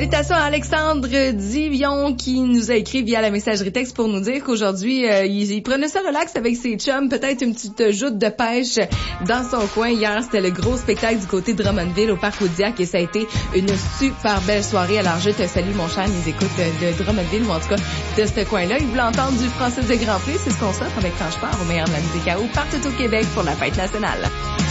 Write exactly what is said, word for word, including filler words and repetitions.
Salutations à Alexandre Divion qui nous a écrit via la messagerie texte pour nous dire qu'aujourd'hui, euh, il, il prenait ça relax avec ses chums, peut-être une petite joute de pêche dans son coin. Hier, c'était le gros spectacle du côté de Drummondville au Parc Audiac et ça a été une super belle soirée. Alors, je te salue, mon cher, les écoutes de, de Drummondville ou en tout cas de ce coin-là. Il voulait entendre du Francis de Grand Prix, c'est ce qu'on s'offre avec Quand je pars au meilleur de la musique à eau partout au Québec pour la fête nationale.